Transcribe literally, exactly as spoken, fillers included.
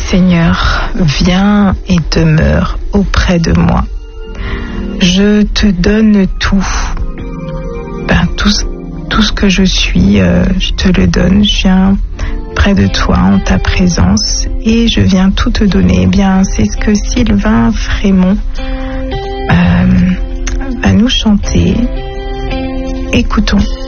Seigneur, viens et demeure auprès de moi. Je te donne tout. Ben, tout, tout ce que je suis, euh, je te le donne. Je viens près de toi en ta présence et je viens tout te donner. Eh bien, c'est ce que Sylvain Frémont euh, va nous chanter. Écoutons.